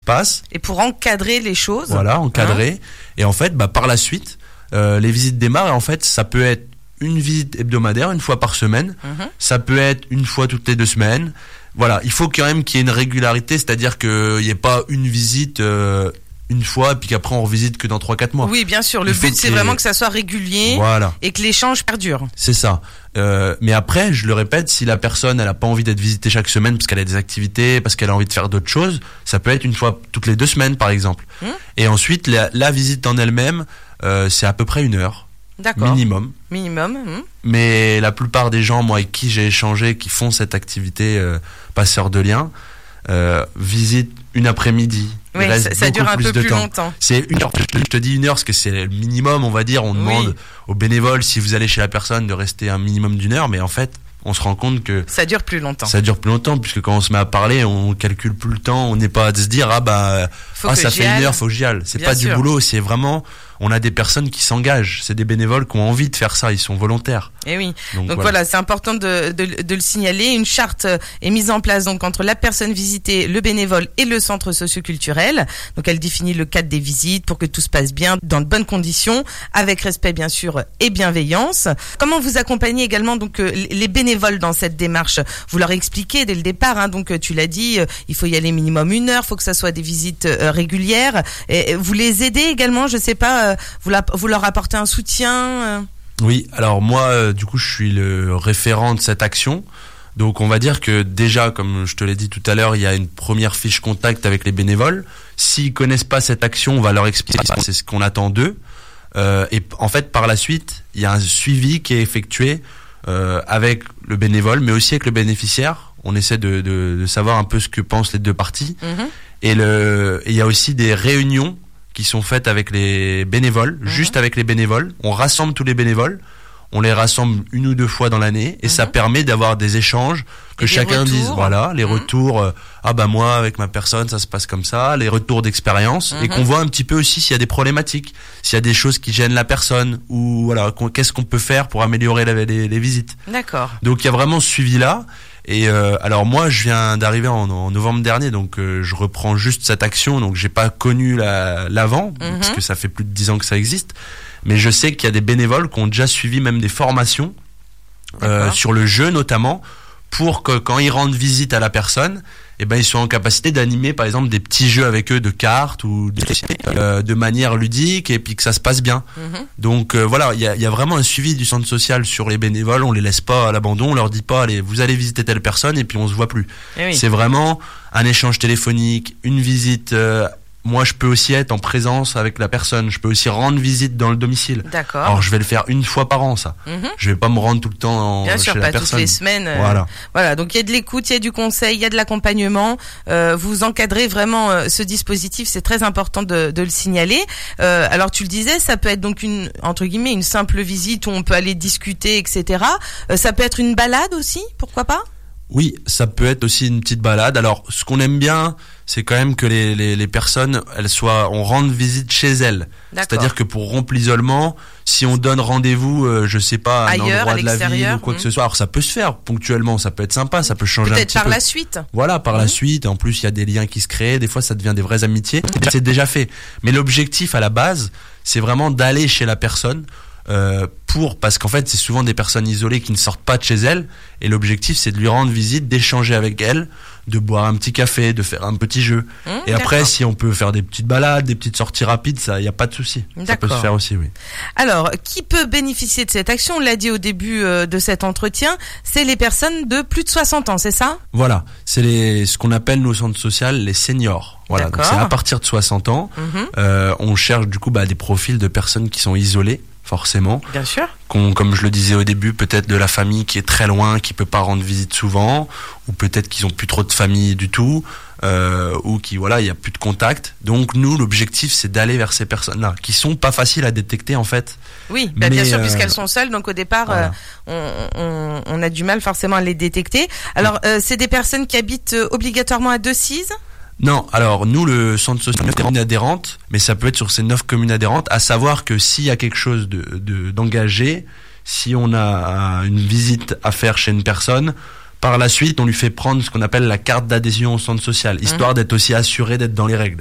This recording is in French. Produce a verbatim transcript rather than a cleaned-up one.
passe. Et pour encadrer les choses. Voilà, encadrer. Hein. Et en fait, bah, par la suite, euh, les visites démarrent. Et en fait, ça peut être une visite hebdomadaire, une fois par semaine. Mmh. Ça peut être une fois toutes les deux semaines. Voilà, il faut quand même qu'il y ait une régularité, c'est-à-dire qu'il n'y ait pas une visite euh, une fois, et puis qu'après on revisite que dans trois quatre mois. Oui, bien sûr, le il but c'est vraiment que ça soit régulier, voilà. Et que l'échange perdure. C'est ça. Euh, mais après, je le répète, si la personne elle a pas envie d'être visitée chaque semaine parce qu'elle a des activités, parce qu'elle a envie de faire d'autres choses, ça peut être une fois toutes les deux semaines par exemple. Mmh. Et ensuite, la, la visite en elle-même, euh, c'est à peu près une heure. D'accord. Minimum. Minimum. Mmh. Mais la plupart des gens, moi, avec qui j'ai échangé, qui font cette activité euh, passeur de liens, euh, visitent une après-midi. Oui, ça, ça dure un peu plus temps. longtemps. C'est une heure. Je te dis une heure parce que c'est le minimum, on va dire. On demande oui. aux bénévoles, si vous allez chez la personne, de rester un minimum d'une heure. Mais en fait, on se rend compte que ça dure plus longtemps. Ça dure plus longtemps puisque quand on se met à parler, on calcule plus le temps. On n'est pas à se dire ah bah ah ça fait une heure, faut que j'y aille. C'est Bien pas sûr. Du boulot, c'est vraiment. On a des personnes qui s'engagent, c'est des bénévoles qui ont envie de faire ça, ils sont volontaires. Et oui. Donc, donc voilà. voilà, c'est important de, de, de le signaler. Une charte est mise en place donc entre la personne visitée, le bénévole et le centre socioculturel. Donc elle définit le cadre des visites pour que tout se passe bien, dans de bonnes conditions, avec respect bien sûr et bienveillance. Comment vous accompagnez également donc les bénévoles dans cette démarche? Vous leur expliquez dès le départ, hein, donc tu l'as dit, il faut y aller minimum une heure, il faut que ça soit des visites régulières. Et vous les aidez également, je sais pas. Vous, la, vous leur apportez un soutien euh... Oui, alors moi, euh, du coup, je suis le référent de cette action. Donc, on va dire que déjà, comme je te l'ai dit tout à l'heure, il y a une première fiche contact avec les bénévoles. S'ils connaissent pas cette action, on va leur expliquer c'est ce qu'on attend d'eux. Euh, et en fait, par la suite, il y a un suivi qui est effectué euh, avec le bénévole, mais aussi avec le bénéficiaire. On essaie de, de, de savoir un peu ce que pensent les deux parties. Mmh. Et le, il y a aussi des réunions qui sont faites avec les bénévoles, mmh. juste avec les bénévoles. On rassemble tous les bénévoles, on les rassemble une ou deux fois dans l'année, et mmh. ça permet d'avoir des échanges, que et chacun dise, voilà, les mmh. retours, euh, ah bah moi, avec ma personne, ça se passe comme ça, les retours d'expérience, mmh. et qu'on voit un petit peu aussi s'il y a des problématiques, s'il y a des choses qui gênent la personne, ou voilà, qu'est-ce qu'on peut faire pour améliorer la, les, les visites. D'accord. Donc il y a vraiment ce suivi-là. Et euh, alors moi je viens d'arriver en, en novembre dernier, donc euh, je reprends juste cette action, donc j'ai pas connu la, l'avant, mm-hmm. parce que ça fait plus de dix ans que ça existe, mais je sais qu'il y a des bénévoles qui ont déjà suivi même des formations euh, sur le jeu notamment, pour que quand ils rendent visite à la personne, eh ben ils soient en capacité d'animer par exemple des petits jeux avec eux de cartes ou de, euh, de manière ludique, et puis que ça se passe bien. Mm-hmm. Donc euh, voilà, il y a, y a vraiment un suivi du centre social sur les bénévoles. On les laisse pas à l'abandon, on leur dit pas allez vous allez visiter telle personne et puis on se voit plus. Eh oui. C'est vraiment un échange téléphonique, une visite. Euh, Moi, je peux aussi être en présence avec la personne. Je peux aussi rendre visite dans le domicile. D'accord. Alors, je vais le faire une fois par an, ça. Mm-hmm. Je vais pas me rendre tout le temps en, Bien chez sûr, la pas personne. toutes les semaines. Euh, voilà. Voilà. Donc, il y a de l'écoute, il y a du conseil, il y a de l'accompagnement. Euh, vous encadrez vraiment euh, ce dispositif. C'est très important de, de le signaler. Euh, alors, tu le disais, ça peut être donc une, entre guillemets, une simple visite où on peut aller discuter, et cetera. Euh, ça peut être une balade aussi, pourquoi pas? Oui, ça peut être aussi une petite balade. Alors, ce qu'on aime bien, c'est quand même que les, les, les personnes, elles soient, on rende visite chez elles. D'accord. C'est-à-dire que pour rompre l'isolement, si on donne rendez-vous, euh, je sais pas, à un Ailleurs, endroit de la ville ou quoi mmh. que ce soit, alors ça peut se faire ponctuellement, ça peut être sympa, ça peut changer Peut-être un petit par peu. la suite. Voilà, par mmh. la suite. En plus, il y a des liens qui se créent. Des fois, ça devient des vraies amitiés. C'est déjà fait. Mais l'objectif à la base, c'est vraiment d'aller chez la personne. Euh, pour parce qu'en fait c'est souvent des personnes isolées qui ne sortent pas de chez elles, et l'objectif c'est de lui rendre visite, d'échanger avec elle, de boire un petit café, de faire un petit jeu. Mmh, et après d'accord. si on peut faire des petites balades, des petites sorties rapides, ça y a pas de souci. Ça peut se faire aussi, oui. Alors qui peut bénéficier de cette action? On l'a dit au début euh, de cet entretien, c'est les personnes de plus de soixante ans, c'est ça? Voilà, c'est les ce qu'on appelle nos centres sociaux les seniors. Voilà, donc c'est à partir de soixante ans. Mmh. Euh, on cherche du coup bah, des profils de personnes qui sont isolées. Forcément. Bien sûr. Qu'on, comme je le disais au début, peut-être de la famille qui est très loin, qui peut pas rendre visite souvent, ou peut-être qu'ils ont plus trop de famille du tout, euh, ou qui voilà, il y a plus de contact. Donc nous, l'objectif, c'est d'aller vers ces personnes-là, qui sont pas faciles à détecter en fait. Oui, bah bien sûr, euh, puisqu'elles sont seules, donc au départ, voilà. euh, on, on, on a du mal forcément à les détecter. Alors, euh, c'est des personnes qui habitent euh, obligatoirement à Decize? Non, alors nous le centre social neuf communes adhérentes, mais ça peut être sur ces neuf communes adhérentes, à savoir que s'il y a quelque chose de, de d'engagé, si on a une visite à faire chez une personne, par la suite on lui fait prendre ce qu'on appelle la carte d'adhésion au centre social, histoire mmh. d'être aussi assuré d'être dans les règles.